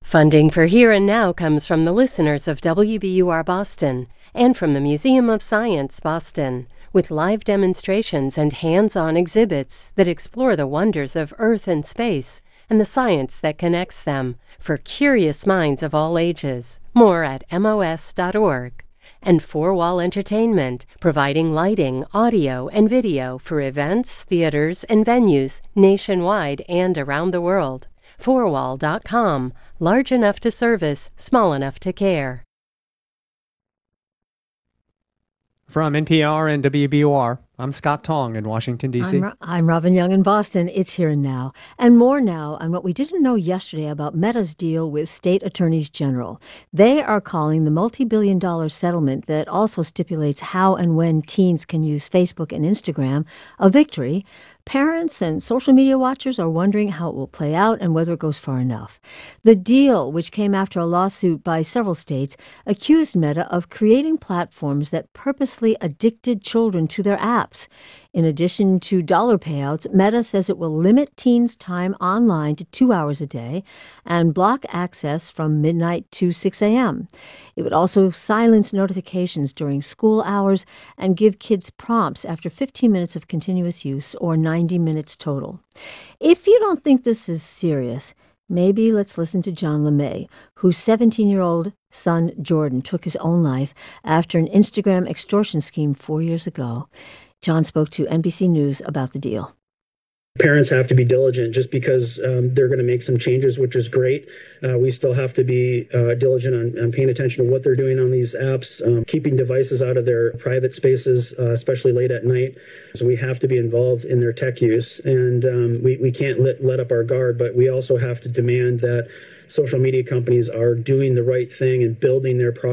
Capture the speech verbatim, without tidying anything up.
Funding for Here and Now comes from the listeners of W B U R Boston and from the Museum of Science Boston, with live demonstrations and hands-on exhibits that explore the wonders of Earth and space and the science that connects them for curious minds of all ages. More at M O S dot org. And Four Wall Entertainment, providing lighting, audio, and video for events, theaters, and venues nationwide and around the world. four wall dot com. Large enough to service, small enough to care. From N P R and W B U R, I'm Scott Tong in Washington, D C I'm, I'm Robin Young in Boston. It's Here and Now. And more now on what we didn't know yesterday about Meta's deal with state attorneys general. They are calling the multi-billion dollar settlement that also stipulates how and when teens can use Facebook and Instagram a victory. Parents and social media watchers are wondering how it will play out and whether it goes far enough. The deal, which came after a lawsuit by several states, accused Meta of creating platforms that purposely addicted children to their apps. In addition to dollar payouts, Meta says it will limit teens' time online to two hours a day and block access from midnight to six a.m. It would also silence notifications during school hours and give kids prompts after fifteen minutes of continuous use or ninety minutes total. If you don't think this is serious, maybe let's listen to John LeMay, whose seventeen-year-old son Jordan took his own life after an Instagram extortion scheme four years ago. John spoke to N B C News about the deal. Parents have to be diligent just because um, they're going to make some changes, which is great. Uh, we still have to be uh, diligent on, on paying attention to what they're doing on these apps, um, keeping devices out of their private spaces, uh, especially late at night. So we have to be involved in their tech use, and um, we, we can't let, let up our guard, but we also have to demand that social media companies are doing the right thing and building their products